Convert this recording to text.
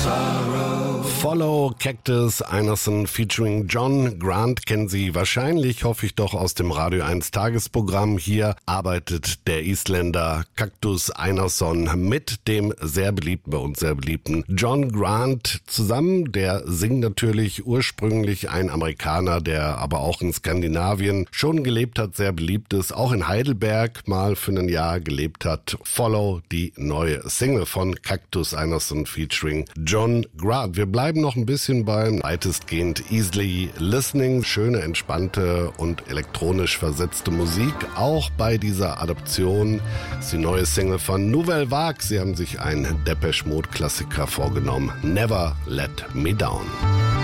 Follow Cactus Einerson featuring John Grant kennen Sie wahrscheinlich, hoffe ich doch, aus dem Radio 1 Tagesprogramm. Hier arbeitet der Isländer Cactus Einerson mit dem sehr beliebten John Grant zusammen. Der singt natürlich ursprünglich ein Amerikaner, der aber auch in Skandinavien schon gelebt hat, sehr beliebt ist, auch in Heidelberg mal für ein Jahr gelebt hat. Follow, die neue Single von Cactus Einerson featuring John Grant. Wir bleiben noch ein bisschen beim weitestgehend easily listening. Schöne, entspannte und elektronisch versetzte Musik. Auch bei dieser Adaption ist die neue Single von Nouvelle Vague. Sie haben sich einen Depeche Mode Klassiker vorgenommen. Never Let Me Down.